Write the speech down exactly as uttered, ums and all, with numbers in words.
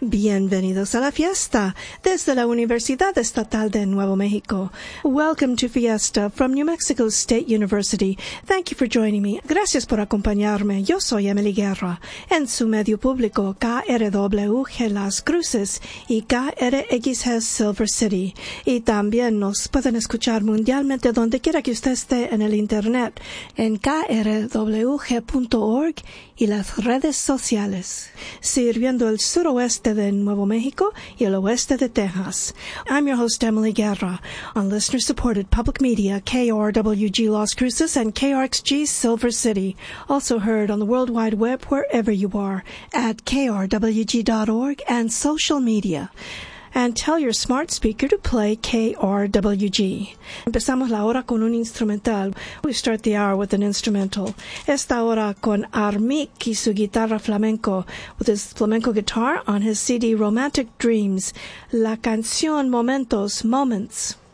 Bienvenidos a la fiesta desde la Universidad Estatal de Nuevo México. Welcome to Fiesta from New Mexico State University. Thank you for joining me. Gracias por acompañarme. Yo soy Emily Guerra. En su medio público K R W G Las Cruces y K R X G Silver City. Y también nos pueden escuchar mundialmente donde quiera que usted esté en el Internet, en K R W G punto org y las redes sociales, sirviendo el suroeste de Nuevo México y el oeste de Texas. I'm your host, Emily Guerra, on listener-supported public media K R W G Las Cruces and K R X G Silver City, also heard on the World Wide Web wherever you are, at K R W G dot org and social media. And tell your smart speaker to play K R W G. Empezamos la hora con un instrumental. We start the hour with an instrumental. Esta hora con Armik y su guitarra flamenco, with his flamenco guitar on his C D Romantic Dreams. La canción Momentos, Moments.